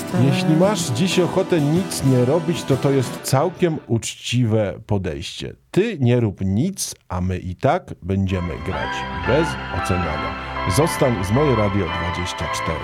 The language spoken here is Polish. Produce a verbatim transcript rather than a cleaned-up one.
Jeśli masz dziś ochotę nic nie robić, to to jest całkiem uczciwe podejście. Ty nie rób nic, a my i tak będziemy grać bez oceniania. Zostań z Moje Radio dwadzieścia cztery.